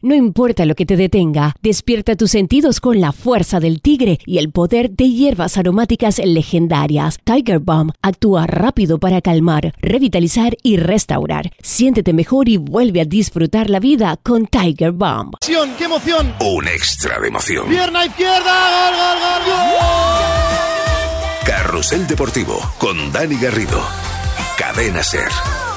No importa lo que te detenga, despierta tus sentidos con la fuerza del tigre y el poder de hierbas aromáticas legendarias. Tiger Balm actúa rápido para calmar, revitalizar y restaurar. Siéntete mejor y vuelve a disfrutar la vida con Tiger Balm. ¡Qué emoción! Un extra de emoción. Pierna izquierda, gol, gol, gol, gol. Carrusel Deportivo con Dani Garrido. Cadena SER.